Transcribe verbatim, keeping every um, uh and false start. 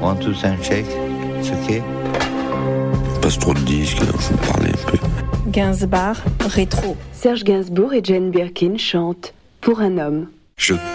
One, two, and shake. It's okay. Passe trop de disques, faut parler un peu. Gainsbourg, rétro. Serge Gainsbourg et Jane Birkin chantent Pour un homme. Je